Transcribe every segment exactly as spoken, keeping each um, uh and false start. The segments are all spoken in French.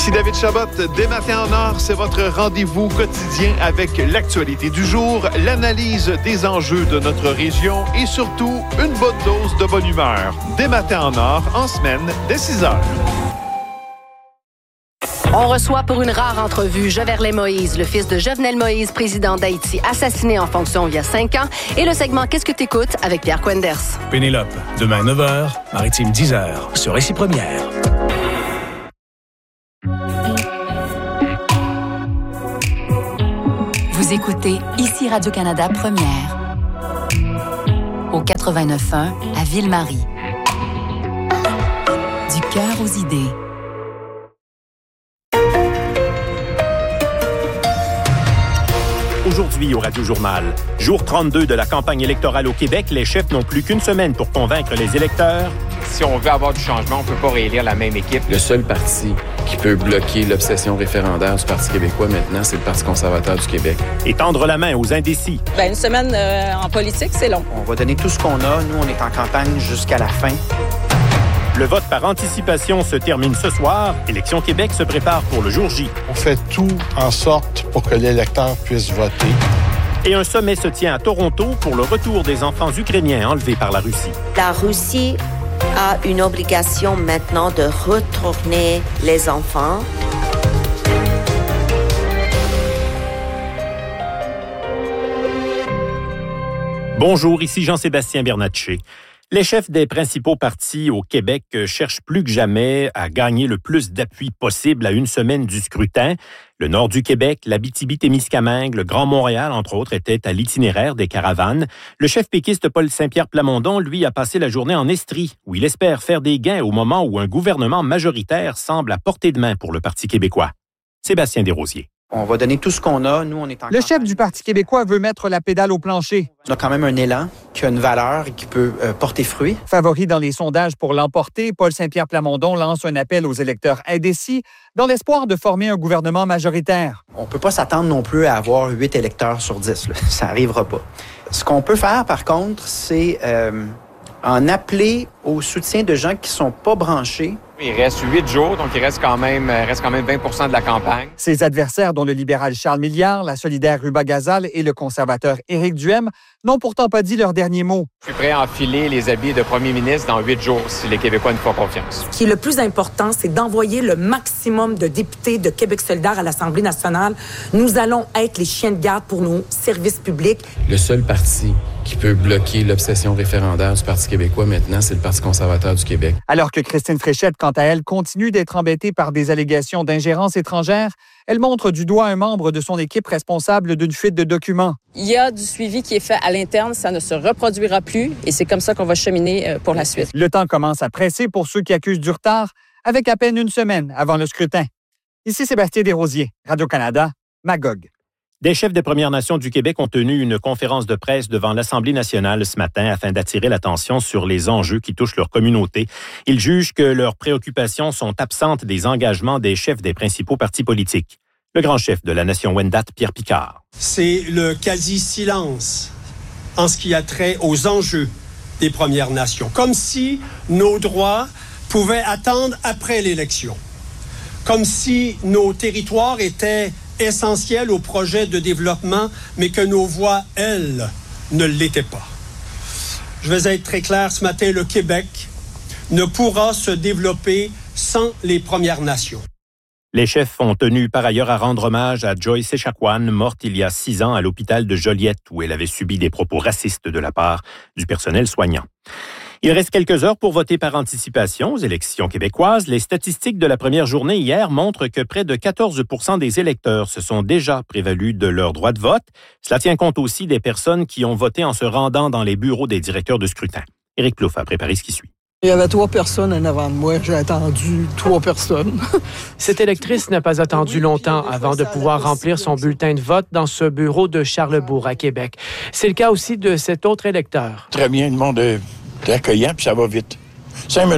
Ici David Chabot, dès matin en or, c'est votre rendez-vous quotidien avec l'actualité du jour, l'analyse des enjeux de notre région et surtout une bonne dose de bonne humeur. Dès matin en or, en semaine, dès six heures. On reçoit pour une rare entrevue Jovenel Moïse, le fils de Jovenel Moïse, président d'Haïti, assassiné en fonction il y a cinq ans, et le segment Qu'est-ce que t'écoutes avec Pierre Quenders. Pénélope, demain neuf heures, Maritime dix heures, sur Récit Première. Vous écoutez ici Radio-Canada Première, au quatre-vingt-neuf point un à Ville-Marie. Du cœur aux idées. Aujourd'hui au Radio-Journal, jour trente-deux de la campagne électorale au Québec, les chefs n'ont plus qu'une semaine pour convaincre les électeurs. Si on veut avoir du changement, on ne peut pas réélire la même équipe. Le seul parti qui peut bloquer l'obsession référendaire du Parti québécois maintenant, c'est le Parti conservateur du Québec. Et tendre la main aux indécis. Bien, une semaine euh, en politique, c'est long. On va donner tout ce qu'on a. Nous, on est en campagne jusqu'à la fin. Le vote par anticipation se termine ce soir. Élection Québec se prépare pour le jour J. On fait tout en sorte pour que l'électeur puisse voter. Et un sommet se tient à Toronto pour le retour des enfants ukrainiens enlevés par la Russie. La Russie a une obligation maintenant de retourner les enfants. Bonjour, ici Jean-Sébastien Bernatchez. Les chefs des principaux partis au Québec cherchent plus que jamais à gagner le plus d'appui possible à une semaine du scrutin. Le nord du Québec, l'Abitibi-Témiscamingue, le Grand Montréal, entre autres, étaient à l'itinéraire des caravanes. Le chef péquiste Paul Saint-Pierre Plamondon, lui, a passé la journée en Estrie, où il espère faire des gains au moment où un gouvernement majoritaire semble à portée de main pour le Parti québécois. Sébastien Desrosiers. On va donner tout ce qu'on a. Nous, on est en Le chef du Parti québécois veut mettre la pédale au plancher. On a quand même un élan qui a une valeur et qui peut euh, porter fruit. Favori dans les sondages pour l'emporter, Paul Saint-Pierre Plamondon lance un appel aux électeurs indécis dans l'espoir de former un gouvernement majoritaire. On ne peut pas s'attendre non plus à avoir huit électeurs sur dix. Là. Ça n'arrivera pas. Ce qu'on peut faire, par contre, c'est euh, en appeler au soutien de gens qui ne sont pas branchés. Il reste huit jours, donc il reste quand même, reste quand même vingt pour cent de la campagne. Ses adversaires, dont le libéral Charles Milliard, la solidaire Ruba Gazal et le conservateur Éric Duhem, n'ont pourtant pas dit leur dernier mot. Je suis prêt à enfiler les habits de premier ministre dans huit jours si les Québécois nous font confiance. Ce qui est le plus important, c'est d'envoyer le maximum de députés de Québec solidaire à l'Assemblée nationale. Nous allons être les chiens de garde pour nos services publics. Le seul parti qui peut bloquer l'obsession référendaire du Parti québécois maintenant, c'est le Parti conservateur du Québec. Alors que Christine Fréchette, quant à elle, continue d'être embêtée par des allégations d'ingérence étrangère, elle montre du doigt un membre de son équipe responsable d'une fuite de documents. Il y a du suivi qui est fait à l'interne, ça ne se reproduira plus et c'est comme ça qu'on va cheminer pour la suite. Le temps commence à presser pour ceux qui accusent du retard, avec à peine une semaine avant le scrutin. Ici Sébastien Desrosiers, Radio-Canada, Magog. Des chefs des Premières Nations du Québec ont tenu une conférence de presse devant l'Assemblée nationale ce matin afin d'attirer l'attention sur les enjeux qui touchent leur communauté. Ils jugent que leurs préoccupations sont absentes des engagements des chefs des principaux partis politiques. Le grand chef de la nation Wendat, Pierre Picard. C'est le quasi-silence en ce qui a trait aux enjeux des Premières Nations. Comme si nos droits pouvaient attendre après l'élection. Comme si nos territoires étaient essentiels au projet de développement, mais que nos voix, elles, ne l'étaient pas. Je vais être très clair ce matin, le Québec ne pourra se développer sans les Premières Nations. Les chefs ont tenu par ailleurs à rendre hommage à Joyce Echaquan, morte il y a six ans à l'hôpital de Joliette, où elle avait subi des propos racistes de la part du personnel soignant. Il reste quelques heures pour voter par anticipation aux élections québécoises. Les statistiques de la première journée hier montrent que près de quatorze pour cent des électeurs se sont déjà prévalus de leur droit de vote. Cela tient compte aussi des personnes qui ont voté en se rendant dans les bureaux des directeurs de scrutin. Éric Plouffe a préparé ce qui suit. Il y avait trois personnes en avant de moi. J'ai attendu trois personnes. Cette électrice n'a pas attendu longtemps avant de pouvoir remplir son bulletin de vote dans ce bureau de Charlesbourg à Québec. C'est le cas aussi de cet autre électeur. Très bien, le monde est accueillant, puis ça va vite. Cinq minutes.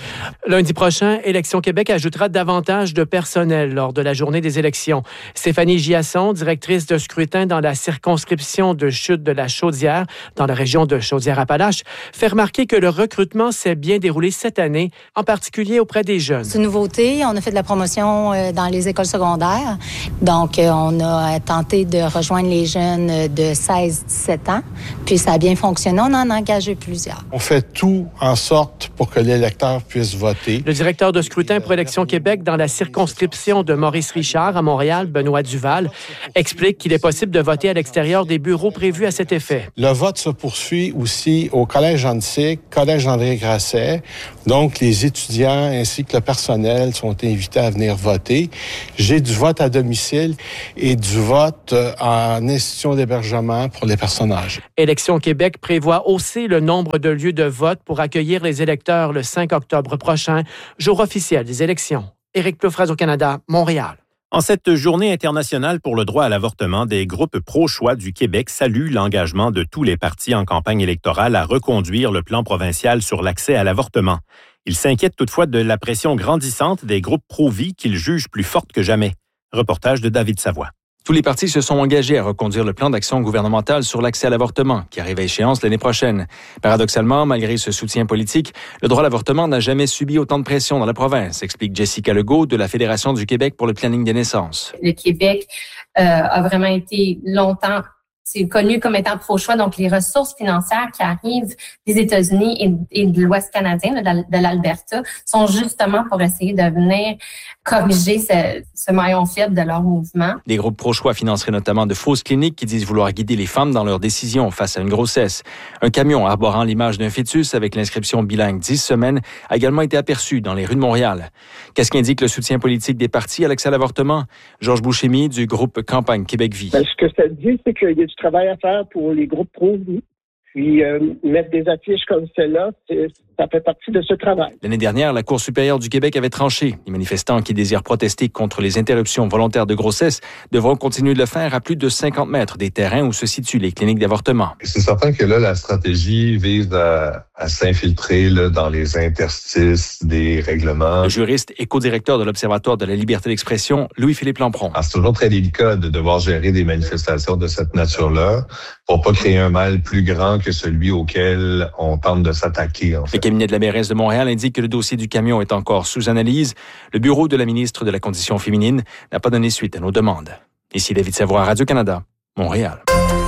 Lundi prochain, Élections Québec ajoutera davantage de personnel lors de la journée des élections. Stéphanie Giasson, directrice de scrutin dans la circonscription de Chute de la Chaudière, dans la région de Chaudière-Appalaches, fait remarquer que le recrutement s'est bien déroulé cette année, en particulier auprès des jeunes. C'est une nouveauté. On a fait de la promotion dans les écoles secondaires. Donc, on a tenté de rejoindre les jeunes de seize à dix-sept ans. Puis, ça a bien fonctionné. On en a engagé plusieurs. On fait tout en sorte pour que l'électeur puisse voter. Le directeur de scrutin pour Élections Québec dans la circonscription de Maurice-Richard à Montréal, Benoît Duval, explique qu'il est possible de voter à l'extérieur des bureaux prévus à cet effet. Le vote se poursuit aussi au Collège Jean de Sic, Collège André Grasset. Donc, les étudiants ainsi que le personnel sont invités à venir voter. J'ai du vote à domicile et du vote en institution d'hébergement pour les personnes âgées. Élections Québec prévoit hausser le nombre de lieux de vote pour accueillir les électeurs le cinq octobre prochain, jour officiel des élections. Éric Plouffe, Radio-Canada, Montréal. En cette journée internationale pour le droit à l'avortement, des groupes pro-choix du Québec saluent l'engagement de tous les partis en campagne électorale à reconduire le plan provincial sur l'accès à l'avortement. Ils s'inquiètent toutefois de la pression grandissante des groupes pro-vie qu'ils jugent plus forte que jamais. Reportage de David Savoie. Tous les partis se sont engagés à reconduire le plan d'action gouvernemental sur l'accès à l'avortement, qui arrive à échéance l'année prochaine. Paradoxalement, malgré ce soutien politique, le droit à l'avortement n'a jamais subi autant de pression dans la province, explique Jessica Legault de la Fédération du Québec pour le planning des naissances. Le Québec euh, a vraiment été longtemps c'est connu comme étant pro-choix, donc les ressources financières qui arrivent des États-Unis et, et de l'Ouest canadien, de, de l'Alberta, sont justement pour essayer de venir corriger ce, ce maillon faible de leur mouvement. Les groupes pro-choix financeraient notamment de fausses cliniques qui disent vouloir guider les femmes dans leurs décisions face à une grossesse. Un camion arborant l'image d'un fœtus avec l'inscription bilingue dix semaines a également été aperçu dans les rues de Montréal. Qu'est-ce qu'indique le soutien politique des partis à l'accès à l'avortement? Georges Bouchemi du groupe Campagne Québec Vie. Ben, ce que ça dit, c'est qu'il y a du travail à faire pour les groupes pro-vie. Puis euh, mettre des affiches comme celle-là, c'est, ça fait partie de ce travail. L'année dernière, la Cour supérieure du Québec avait tranché. Les manifestants qui désirent protester contre les interruptions volontaires de grossesse devront continuer de le faire à plus de cinquante mètres des terrains où se situent les cliniques d'avortement. C'est certain que là, la stratégie vise à, à s'infiltrer là, dans les interstices des règlements. Le juriste et co-directeur de l'Observatoire de la liberté d'expression, Louis-Philippe Lampron. Alors, c'est toujours très délicat de devoir gérer des manifestations de cette nature-là pour pas créer un mal plus grand que celui auquel on tente de s'attaquer. En fait. Le cabinet de la mairesse de Montréal indique que le dossier du camion est encore sous analyse. Le bureau de la ministre de la Condition féminine n'a pas donné suite à nos demandes. Ici David Savoie, Radio-Canada, Montréal.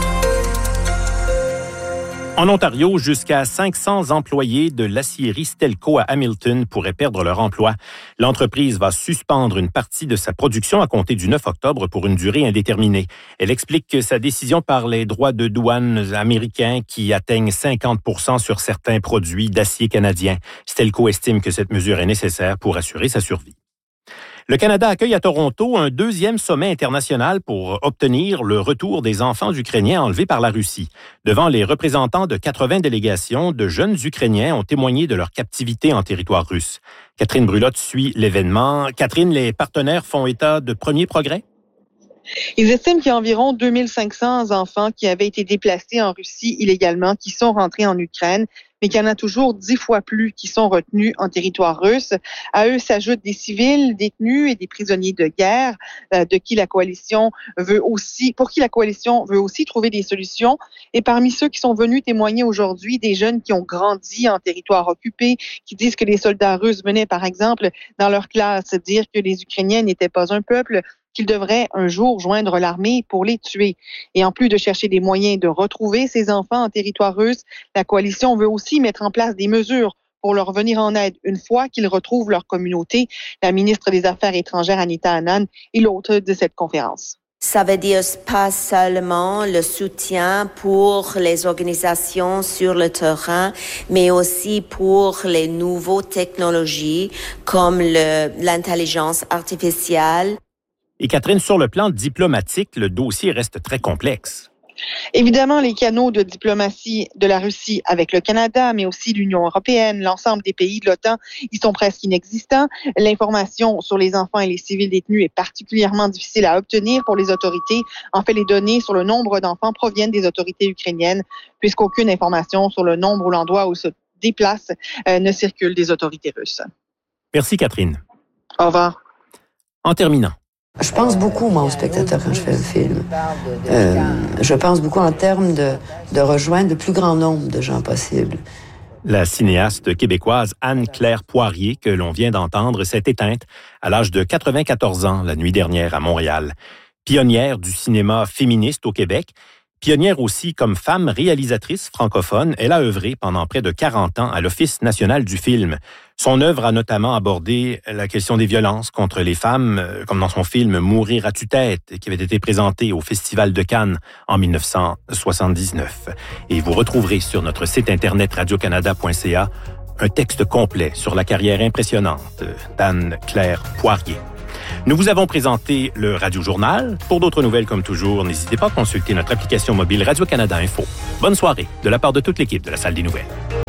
En Ontario, jusqu'à cinq cents employés de l'acierie Stelco à Hamilton pourraient perdre leur emploi. L'entreprise va suspendre une partie de sa production à compter du neuf octobre pour une durée indéterminée. Elle explique que sa décision par les droits de douane américains qui atteignent cinquante pour cent sur certains produits d'acier canadien. Stelco estime que cette mesure est nécessaire pour assurer sa survie. Le Canada accueille à Toronto un deuxième sommet international pour obtenir le retour des enfants ukrainiens enlevés par la Russie. Devant les représentants de quatre-vingts délégations, de jeunes Ukrainiens ont témoigné de leur captivité en territoire russe. Catherine Brulotte suit l'événement. Catherine, les partenaires font état de premiers progrès? Ils estiment qu'il y a environ deux mille cinq cents enfants qui avaient été déplacés en Russie illégalement, qui sont rentrés en Ukraine, mais qu'il y en a toujours dix fois plus qui sont retenus en territoire russe. À eux s'ajoutent des civils détenus et des prisonniers de guerre, euh, de qui la coalition veut aussi, pour qui la coalition veut aussi trouver des solutions. Et parmi ceux qui sont venus témoigner aujourd'hui, des jeunes qui ont grandi en territoire occupé, qui disent que les soldats russes venaient, par exemple, dans leur classe dire que les Ukrainiens n'étaient pas un peuple, qu'ils devraient un jour joindre l'armée pour les tuer. Et en plus de chercher des moyens de retrouver ces enfants en territoire russe, la coalition veut aussi mettre en place des mesures pour leur venir en aide une fois qu'ils retrouvent leur communauté. La ministre des Affaires étrangères, Anita Anand, est l'hôte de cette conférence. Ça veut dire pas seulement le soutien pour les organisations sur le terrain, mais aussi pour les nouvelles technologies comme le, l'intelligence artificielle. Et Catherine, sur le plan diplomatique, le dossier reste très complexe. Évidemment, les canaux de diplomatie de la Russie avec le Canada, mais aussi l'Union européenne, l'ensemble des pays de l'OTAN, ils sont presque inexistants. L'information sur les enfants et les civils détenus est particulièrement difficile à obtenir pour les autorités. En fait, les données sur le nombre d'enfants proviennent des autorités ukrainiennes, puisqu'aucune information sur le nombre ou l'endroit où se déplacent, euh, ne circulent des autorités russes. Merci, Catherine. Au revoir. En terminant. Je pense beaucoup, moi, aux spectateurs quand je fais un film. Euh, je pense beaucoup en termes de, de rejoindre le plus grand nombre de gens possible. La cinéaste québécoise Anne-Claire Poirier, que l'on vient d'entendre, s'est éteinte à l'âge de quatre-vingt-quatorze ans la nuit dernière à Montréal. Pionnière du cinéma féministe au Québec, pionnière aussi comme femme réalisatrice francophone, elle a œuvré pendant près de quarante ans à l'Office national du film. Son œuvre a notamment abordé la question des violences contre les femmes, comme dans son film « Mourir à tue-tête » qui avait été présenté au Festival de Cannes en dix-neuf cent soixante-dix-neuf. Et vous retrouverez sur notre site internet radio canada point c a un texte complet sur la carrière impressionnante d'Anne-Claire Poirier. Nous vous avons présenté le Radio Journal. Pour d'autres nouvelles comme toujours, n'hésitez pas à consulter notre application mobile Radio-Canada Info. Bonne soirée de la part de toute l'équipe de la Salle des Nouvelles.